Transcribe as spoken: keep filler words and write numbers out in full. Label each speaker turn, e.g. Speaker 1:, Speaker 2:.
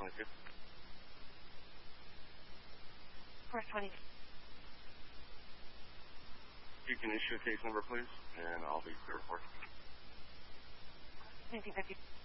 Speaker 1: twenty-two.
Speaker 2: four twenty.
Speaker 1: You can issue a case number, please, and I'll be clear for it.
Speaker 2: nineteen fifty.